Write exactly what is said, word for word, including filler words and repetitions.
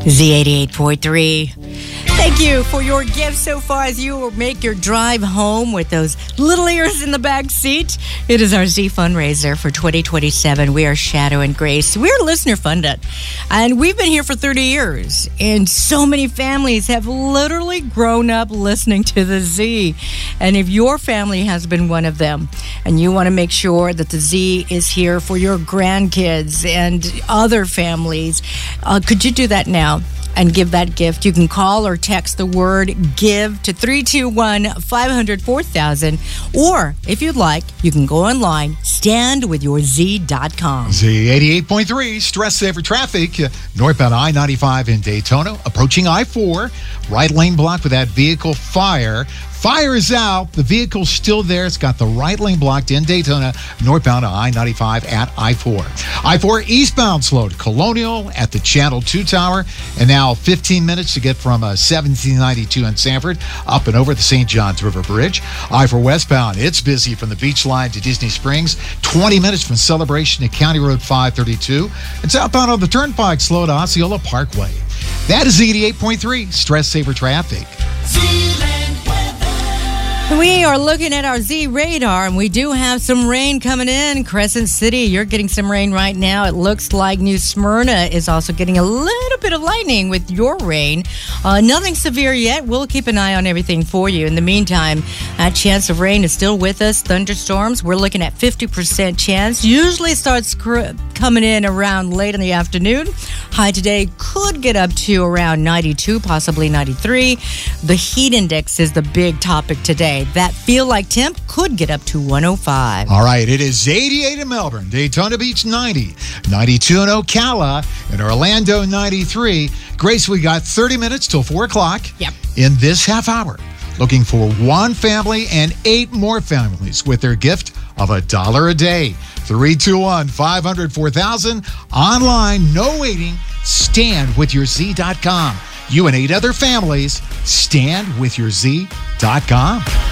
Z eighty-eight point three. Thank you for your gift so far as you make your drive home with those little ears in the back seat. It is our Z fundraiser for twenty twenty-seven. We are Shadow and Grace. We're listener funded, and we've been here for thirty years. And so many families have literally grown up listening to the Z. And if your family has been one of them, and you want to make sure that the Z is here for your grandkids and other families, uh, could you do that now and give that gift? You can call or text the word GIVE to three two one, five hundred, four thousand. Or, if you'd like, you can go online, stand with your Z dot com. Z eighty-eight point three, stress saver traffic. Uh, northbound I ninety-five in Daytona, approaching I four. Right lane blocked with that vehicle fire. Fire is out. The vehicle's still there. It's got the right lane blocked in Daytona, northbound I ninety-five at I four. I four eastbound slow to Colonial at the Channel two Tower. And now fifteen minutes to get from uh, seventeen ninety-two in Sanford up and over the Saint Johns River Bridge. I four westbound, it's busy from the Beach Line to Disney Springs. twenty minutes from Celebration to County Road five thirty-two. And southbound on the Turnpike slow to Osceola Parkway. That is eighty-eight point three, stress saver traffic. We are looking at our Z radar, and we do have some rain coming in. Crescent City, you're getting some rain right now. It looks like New Smyrna is also getting a little bit of lightning with your rain. Uh, nothing severe yet. We'll keep an eye on everything for you. In the meantime, that chance of rain is still with us. Thunderstorms, we're looking at fifty percent chance. Usually starts cr- coming in around late in the afternoon. High today could get up to around ninety-two, possibly ninety-three. The heat index is the big topic today. That feel like temp could get up to one oh five. All right, it is eighty-eight in Melbourne, Daytona Beach ninety, ninety-two in Ocala, and Orlando ninety-three. Grace, we got thirty minutes till four o'clock. Yep. In this half hour, looking for one family and eight more families with their gift of a dollar a day. three two one, five hundred, four thousand. Online, no waiting. Stand with your Z dot com. You and eight other families. Stand with your Z dot com.